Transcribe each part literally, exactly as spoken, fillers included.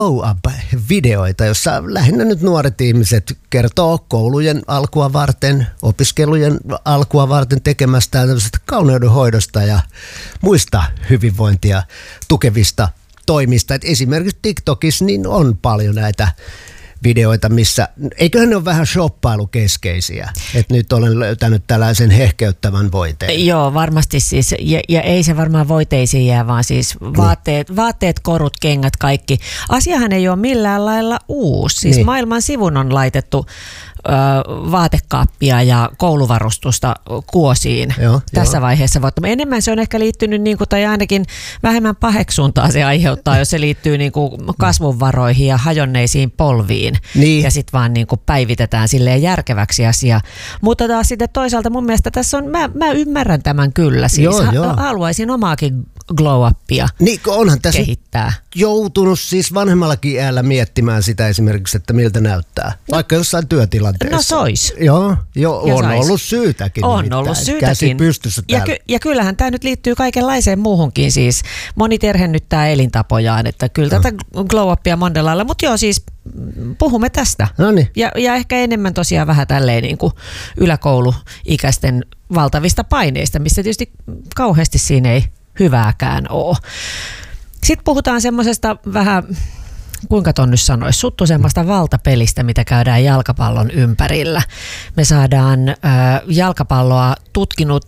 glow-up-videoita, jossa lähinnä nyt nuoret ihmiset kertoo koulujen alkua varten, opiskelujen alkua varten tekemästään tämmöisestä kauneudenhoidosta ja muista hyvinvointia tukevista toimista. Et esimerkiksi TikTokissa niin on paljon näitä videoita, missä, eiköhän ne ole vähän shoppailukeskeisiä, että nyt olen löytänyt tällaisen hehkeyttävän voiteen. Joo, varmasti siis, ja, ja ei se varmaan voiteisiin jää, vaan siis vaatteet, vaatteet, korut, kengät, kaikki. Asiahan ei ole millään lailla uusi, siis niin. Maailman sivun on laitettu ö, vaatekaappia ja kouluvarustusta kuosiin joo, tässä jo. vaiheessa. Mutta enemmän se on ehkä liittynyt, niin kuin, tai ainakin vähemmän paheksuntaa se aiheuttaa, jos se liittyy niin kuin kasvunvaroihin ja hajonneisiin polviin. Niin. Ja sitten vaan niin kuin päivitetään silleen järkeväksi asia. Mutta taas sitten toisaalta mun mielestä tässä on, mä, mä ymmärrän tämän kyllä. Siis joo, ha- joo. haluaisin omaakin glow-upia niin, onhan tässä kehittää. Joutunut siis vanhemmallakin iällä miettimään sitä esimerkiksi, että miltä näyttää. Vaikka jossain työtilanteessa. No sois. Joo, jo, on sais. ollut syytäkin. On nimittäin. ollut syytäkin. Käsi pystyssä ja, ky- ja kyllähän tämä nyt liittyy kaikenlaiseen muuhunkin siis. Moni terhennyttää elintapojaan, että kyllä no. tätä glow-upia monella lailla. Mutta joo siis puhumme tästä. Noniin. Ja, ja ehkä enemmän tosiaan vähän tälleen niin kuin yläkouluikäisten valtavista paineista, missä tietysti kauheasti siinä ei hyvääkään ole. Sitten puhutaan semmoisesta vähän, kuinka ton nyt sanoisi, suttusemmasta valtapelistä, mitä käydään jalkapallon ympärillä. Me saadaan äh, jalkapalloa tutkinut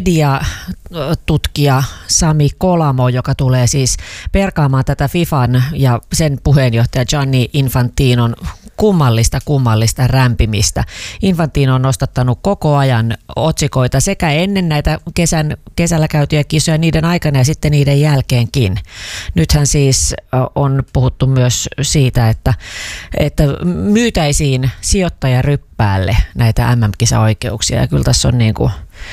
mediatutkija Sami Kolamo, joka tulee siis perkaamaan tätä FIFAn ja sen puheenjohtaja Gianni Infantinon kummallista kummallista rämpimistä. Infantino on nostattanut koko ajan otsikoita sekä ennen näitä kesän, kesällä käytyjä kisoja niiden aikana ja sitten niiden jälkeenkin. Nythän siis on puhuttu myös siitä, että, että myytäisiin sijoittajaryppäälle näitä M M-kisaoikeuksia ja kyllä tässä on, niin kuin,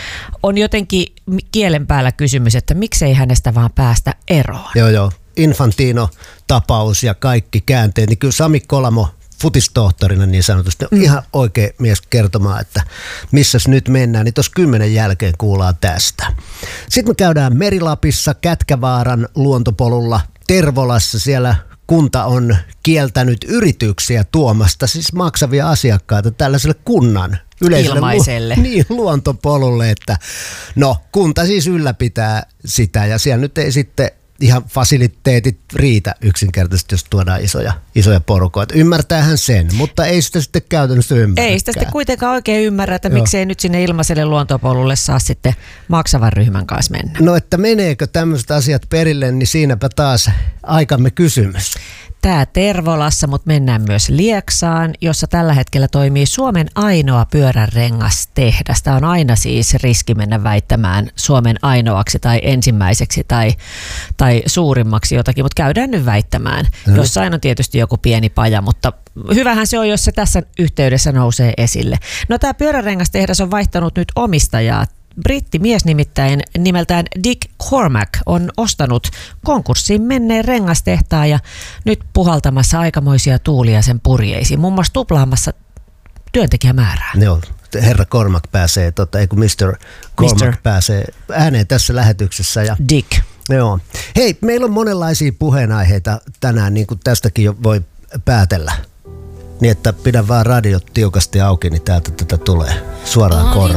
on jotenkin kielen päällä kysymys, että miksei hänestä vaan päästä eroon. Joo joo, Infantino-tapaus ja kaikki käänteet, niin kyllä Sami Kolamo futistohtorina niin sanotusti on mm. ihan oikea mies kertomaan, että missäs nyt mennään, niin tuossa kymmenen jälkeen kuullaan tästä. Sitten me käydään Merilapissa Kätkävaaran luontopolulla Tervolassa, siellä kunta on kieltänyt yrityksiä tuomasta siis maksavia asiakkaita tällaiselle kunnan yleiselle ilmaiselle lu- niin, luontopolulle, että no kunta siis ylläpitää sitä ja siellä nyt ei sitten ihan fasiliteetit riitä yksinkertaisesti, jos tuodaan isoja, isoja porukoita. Ymmärtäähän sen, mutta ei sitä sitten käytännössä ymmärrä. Ei sitä sitten kuitenkaan oikein ymmärrä, että Joo. miksei nyt sinne ilmaiselle luontopolulle saa sitten maksavan ryhmän kanssa mennä. No, että meneekö tämmöiset asiat perille, niin siinäpä taas aikamme kysymys. Tämä Tervolassa, mutta mennään myös Lieksaan, jossa tällä hetkellä toimii Suomen ainoa pyöränrengastehdas. Tämä on aina siis riski mennä väittämään Suomen ainoaksi tai ensimmäiseksi tai, tai suurimmaksi jotakin, mutta käydään nyt väittämään. Mm. Jossain on tietysti joku pieni paja, mutta hyvähän se on, jos se tässä yhteydessä nousee esille. No tämä pyöränrengastehdas on vaihtanut nyt omistajaa. Brittimies nimittäin nimeltään Dick Cormack on ostanut konkurssiin menneen rengastehtaan ja nyt puhaltamassa aikamoisia tuulia sen purjeisiin, muun muassa tuplaamassa työntekijämäärää. Joo, herra Cormack pääsee, tota, ei kun mister Cormack mister pääsee ääneen tässä lähetyksessä. Ja Dick. Joo. Hei, meillä on monenlaisia puheenaiheita tänään, niin kuin tästäkin jo voi päätellä. Niin, että pidä vaan radiot tiukasti auki, niin täältä tätä tulee suoraan korvaan.